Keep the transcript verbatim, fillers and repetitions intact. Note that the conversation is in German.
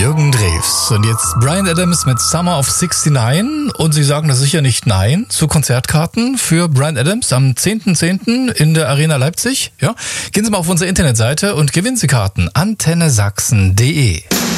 Jürgen Drews. Und jetzt Bryan Adams mit Summer of sixty-nine. Und Sie sagen da sicher nicht nein zu Konzertkarten für Bryan Adams am zehnten zehnten in der Arena Leipzig. Ja? Gehen Sie mal auf unsere Internetseite und gewinnen Sie Karten. antenne sachsen punkt de